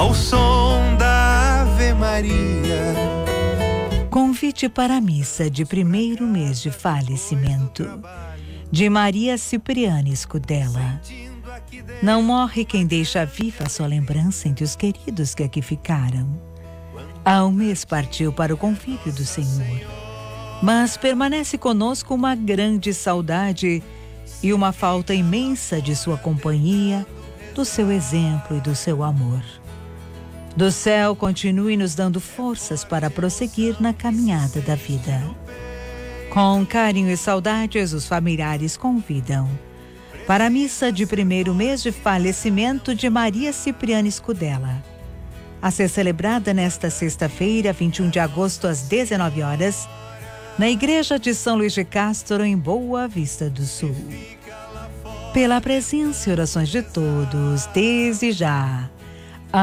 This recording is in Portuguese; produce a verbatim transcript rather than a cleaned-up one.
ao som da Ave Maria. Convite para a missa de primeiro mês de falecimento de Maria Cipriana Scudella. Não morre quem deixa viva a sua lembrança entre os queridos que aqui ficaram. Há um mês partiu para o convívio do Senhor, mas permanece conosco uma grande saudade e uma falta imensa de sua companhia, do seu exemplo e do seu amor. Do céu, continue nos dando forças para prosseguir na caminhada da vida. Com carinho e saudades, os familiares convidam para a missa de primeiro mês de falecimento de Maria Cipriana Scudella, a ser celebrada nesta sexta-feira, vinte e um de agosto, às dezenove horas, na Igreja de São Luís de Castro, em Boa Vista do Sul. Pela presença e orações de todos, desde já,